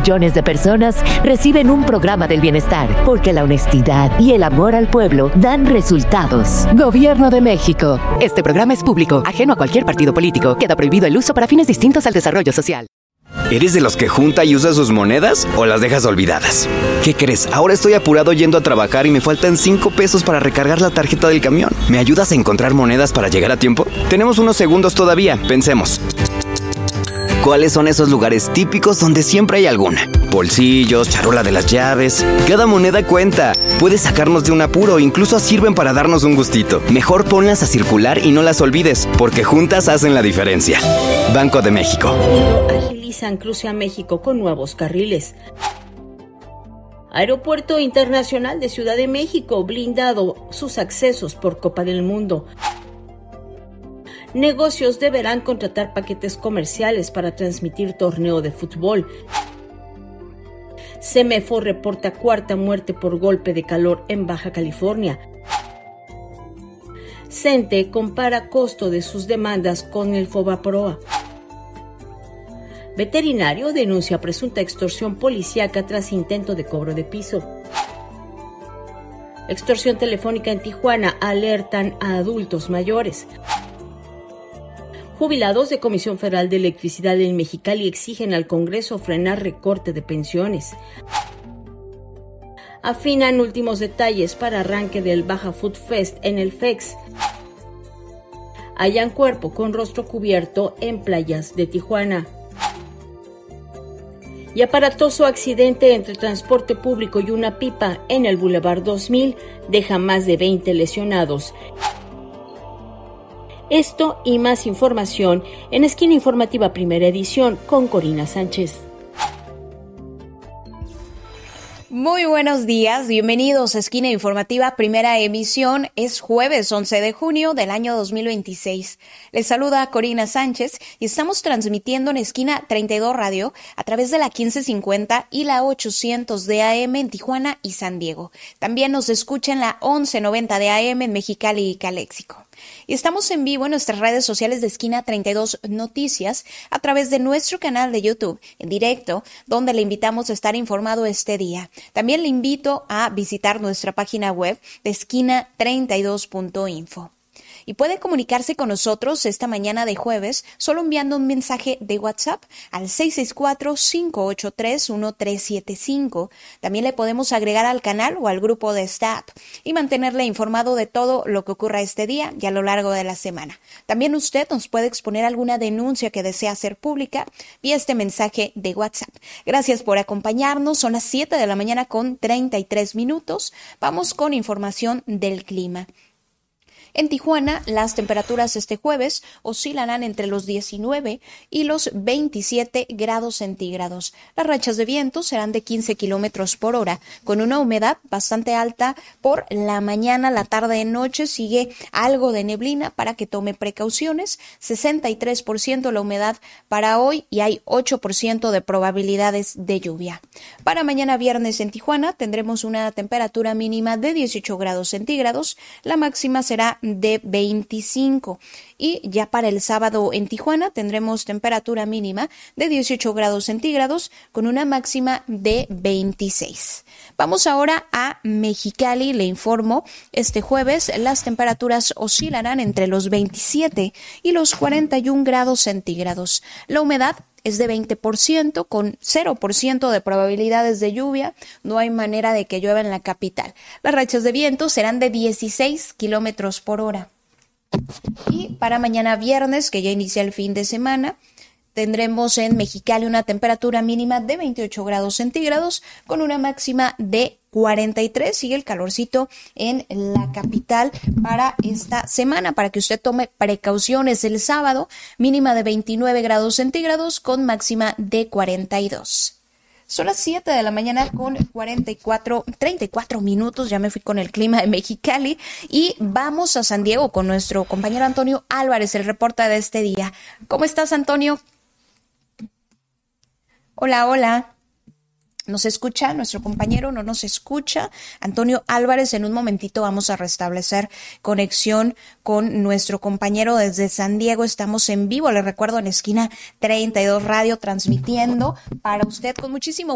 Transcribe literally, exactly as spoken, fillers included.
millones de personas reciben un programa del bienestar, porque la honestidad y el amor al pueblo dan resultados. Gobierno de México. Este programa es público, ajeno a cualquier partido político. Queda prohibido el uso para fines distintos al desarrollo social. ¿Eres de los que junta y usa sus monedas o las dejas olvidadas? ¿Qué crees? Ahora estoy apurado yendo a trabajar y me faltan cinco pesos para recargar la tarjeta del camión. ¿Me ayudas a encontrar monedas para llegar a tiempo? Tenemos unos segundos todavía, pensemos. ¿Cuáles son esos lugares típicos donde siempre hay alguna? Bolsillos, charola de las llaves. Cada moneda cuenta. Puede sacarnos de un apuro, incluso sirven para darnos un gustito. Mejor ponlas a circular y no las olvides, porque juntas hacen la diferencia. Banco de México. Agilizan cruce a México con nuevos carriles. Aeropuerto Internacional de Ciudad de México blindado sus accesos por Copa del Mundo. Negocios deberán contratar paquetes comerciales para transmitir torneo de fútbol. Semefo reporta cuarta muerte por golpe de calor en Baja California. CENTE compara costo de sus demandas con el Fobaproa. Veterinario denuncia presunta extorsión policíaca tras intento de cobro de piso. Extorsión telefónica en Tijuana, alertan a adultos mayores. Jubilados de Comisión Federal de Electricidad en Mexicali exigen al Congreso frenar recorte de pensiones. Afinan últimos detalles para arranque del Baja Food Fest en el F E X. Hallan cuerpo con rostro cubierto en playas de Tijuana. Y aparatoso accidente entre transporte público y una pipa en el Boulevard dos mil deja más de veinte lesionados. Esto y más información en Esquina Informativa Primera Edición con Corina Sánchez. Muy buenos días, bienvenidos a Esquina Informativa Primera Emisión. Es jueves once de junio del año dos mil veintiséis. Les saluda Corina Sánchez y estamos transmitiendo en Esquina treinta y dos Radio a través de la quince cincuenta y la ochocientos de A M en Tijuana y San Diego. También nos escucha en la once noventa de A M en Mexicali y Caléxico. Y estamos en vivo en nuestras redes sociales de Esquina treinta y dos Noticias a través de nuestro canal de YouTube en directo, donde le invitamos a estar informado este día. También le invito a visitar nuestra página web de esquina treinta y dos punto info. Y puede comunicarse con nosotros esta mañana de jueves solo enviando un mensaje de WhatsApp al seis seis cuatro, cinco ocho tres, uno tres siete cinco. También le podemos agregar al canal o al grupo de staff y mantenerle informado de todo lo que ocurra este día y a lo largo de la semana. También usted nos puede exponer alguna denuncia que desea hacer pública vía este mensaje de WhatsApp. Gracias por acompañarnos. Son las siete de la mañana con treinta y tres minutos. Vamos con información del clima. En Tijuana, las temperaturas este jueves oscilarán entre los diecinueve y los veintisiete grados centígrados. Las rachas de viento serán de quince kilómetros por hora, con una humedad bastante alta por la mañana, la tarde y noche. Sigue algo de neblina para que tome precauciones. sesenta y tres por ciento la humedad para hoy y hay ocho por ciento de probabilidades de lluvia. Para mañana viernes en Tijuana tendremos una temperatura mínima de dieciocho grados centígrados. La máxima será de veinticinco. Y ya para el sábado en Tijuana tendremos temperatura mínima de dieciocho grados centígrados con una máxima de veintiséis. Vamos ahora a Mexicali. Le informo, este jueves las temperaturas oscilarán entre los veintisiete y los cuarenta y un grados centígrados. La humedad es de veinte por ciento con cero por ciento de probabilidades de lluvia. No hay manera de que llueva en la capital. Las rachas de viento serán de dieciséis kilómetros por hora. Y para mañana viernes, que ya inicia el fin de semana, tendremos en Mexicali una temperatura mínima de veintiocho grados centígrados con una máxima de cuarenta y tres. Sigue el calorcito en la capital para esta semana, para que usted tome precauciones. El sábado, mínima de veintinueve grados centígrados con máxima de cuarenta y dos. Son las siete de la mañana con cuarenta y cuatro, treinta y cuatro minutos. Ya me fui con el clima de Mexicali y vamos a San Diego con nuestro compañero Antonio Álvarez, el reporte de este día. ¿Cómo estás, Antonio? Hola, hola. ¿Nos escucha? Nuestro compañero no nos escucha. Antonio Álvarez, en un momentito vamos a restablecer conexión con nuestro compañero desde San Diego. Estamos en vivo, le recuerdo, en Esquina treinta y dos Radio, transmitiendo para usted con muchísimo